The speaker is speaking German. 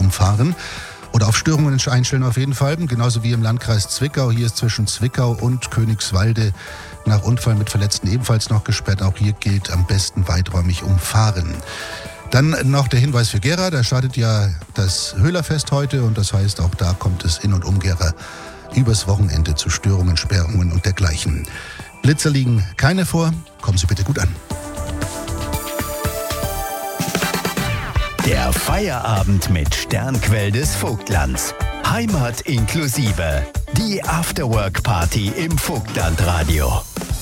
umfahren. Oder auf Störungen einstellen auf jeden Fall. Genauso wie im Landkreis Zwickau. Hier ist zwischen Zwickau und Königswalde nach Unfall mit Verletzten ebenfalls noch gesperrt. Auch hier gilt am besten weiträumig umfahren. Dann noch der Hinweis für Gera. Da startet ja das Höhlerfest heute. Und das heißt, auch da kommt es in und um Gera übers Wochenende zu Störungen, Sperrungen und dergleichen. Blitzer liegen keine vor. Kommen Sie bitte gut an. Der Feierabend mit Sternquell des Vogtlands. Heimat inklusive. Die Afterwork-Party im Vogtlandradio.